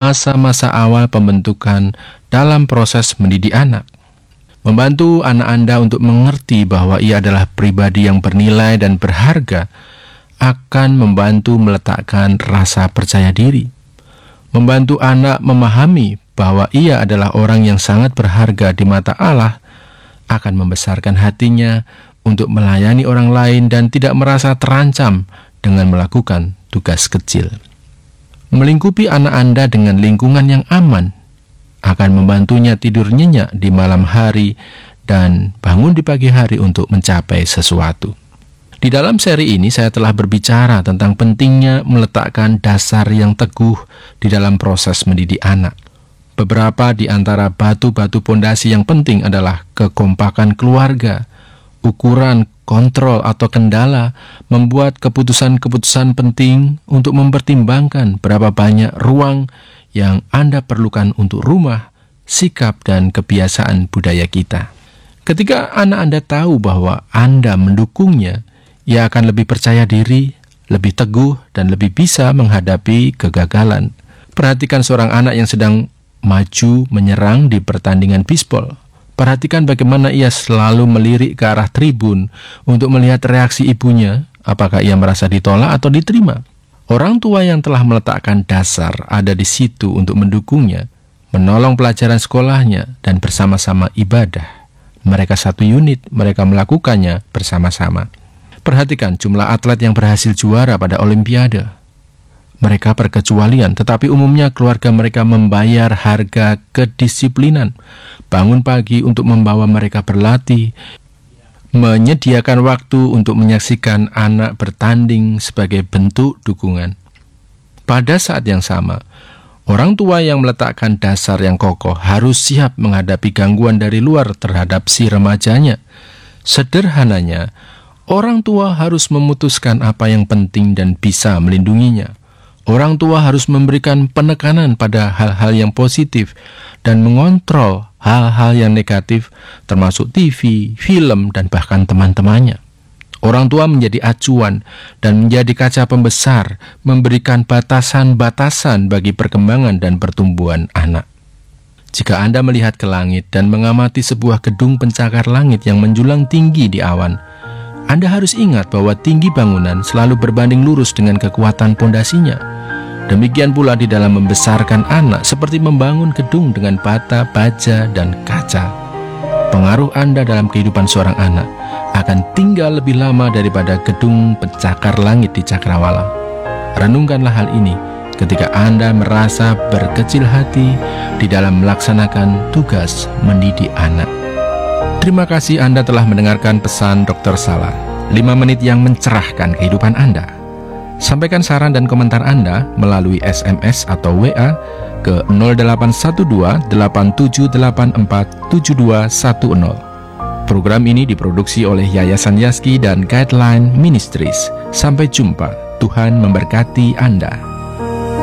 masa-masa awal pembentukan dalam proses mendidik anak. Membantu anak Anda untuk mengerti bahwa ia adalah pribadi yang bernilai dan berharga akan membantu meletakkan rasa percaya diri. Membantu anak memahami bahwa ia adalah orang yang sangat berharga di mata Allah akan membesarkan hatinya untuk melayani orang lain dan tidak merasa terancam dengan melakukan tugas kecil. Melingkupi anak Anda dengan lingkungan yang aman akan membantunya tidur nyenyak di malam hari dan bangun di pagi hari untuk mencapai sesuatu. Di dalam seri ini saya telah berbicara tentang pentingnya meletakkan dasar yang teguh di dalam proses mendidik anak. Beberapa di antara batu-batu pondasi yang penting adalah kekompakan keluarga, ukuran, kontrol atau kendala, membuat keputusan-keputusan penting untuk mempertimbangkan berapa banyak ruang yang Anda perlukan untuk rumah, sikap, dan kebiasaan budaya kita. Ketika anak Anda tahu bahwa Anda mendukungnya, ia akan lebih percaya diri, lebih teguh, dan lebih bisa menghadapi kegagalan. Perhatikan seorang anak yang sedang maju menyerang di pertandingan bisbol. Perhatikan bagaimana ia selalu melirik ke arah tribun untuk melihat reaksi ibunya, apakah ia merasa ditolak atau diterima. Orang tua yang telah meletakkan dasar ada di situ untuk mendukungnya, menolong pelajaran sekolahnya, dan bersama-sama ibadah. Mereka satu unit, mereka melakukannya bersama-sama. Perhatikan jumlah atlet yang berhasil juara pada Olimpiade. Mereka berkecualian, tetapi umumnya keluarga mereka membayar harga kedisiplinan, bangun pagi untuk membawa mereka berlatih, menyediakan waktu untuk menyaksikan anak bertanding sebagai bentuk dukungan. Pada saat yang sama, orang tua yang meletakkan dasar yang kokoh harus siap menghadapi gangguan dari luar terhadap si remajanya. Sederhananya, orang tua harus memutuskan apa yang penting dan bisa melindunginya. Orang tua harus memberikan penekanan pada hal-hal yang positif dan mengontrol hal-hal yang negatif, termasuk TV, film, dan bahkan teman-temannya. Orang tua menjadi acuan dan menjadi kaca pembesar, memberikan batasan-batasan bagi perkembangan dan pertumbuhan anak. Jika Anda melihat ke langit dan mengamati sebuah gedung pencakar langit yang menjulang tinggi di awan, Anda harus ingat bahwa tinggi bangunan selalu berbanding lurus dengan kekuatan pondasinya. Demikian pula di dalam membesarkan anak, seperti membangun gedung dengan bata, baja, dan kaca. Pengaruh Anda dalam kehidupan seorang anak akan tinggal lebih lama daripada gedung pencakar langit di cakrawala. Renungkanlah hal ini ketika Anda merasa berkecil hati di dalam melaksanakan tugas mendidik anak. Terima kasih Anda telah mendengarkan pesan Dr. Salah, 5 menit yang mencerahkan kehidupan Anda. Sampaikan saran dan komentar Anda melalui SMS atau WA ke 0812 8784 7210. Program ini diproduksi oleh Yayasan Yaski dan Guideline Ministries. Sampai jumpa. Tuhan memberkati Anda.